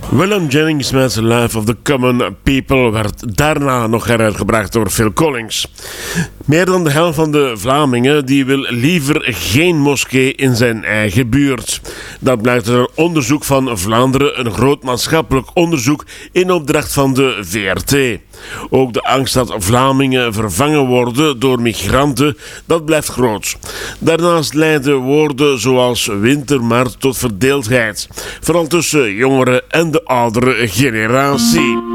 Willem Jennings met Life of the Common People werd daarna nog heruitgebracht door Phil Collins. Meer dan de helft van de Vlamingen die wil liever geen moskee in zijn eigen buurt. Dat blijkt uit een onderzoek van Vlaanderen, een groot maatschappelijk onderzoek in opdracht van de VRT. Ook de angst dat Vlamingen vervangen worden door migranten, dat blijft groot. Daarnaast leiden woorden zoals wintermarkt tot verdeeldheid, vooral tussen jongeren en de oudere generatie.